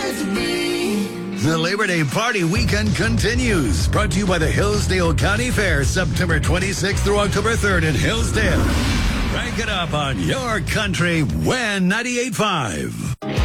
The Labor Day party weekend continues. Brought to you by the Hillsdale County Fair, September 26th through October 3rd in Hillsdale. Rank it up on your country, WIN 98.5.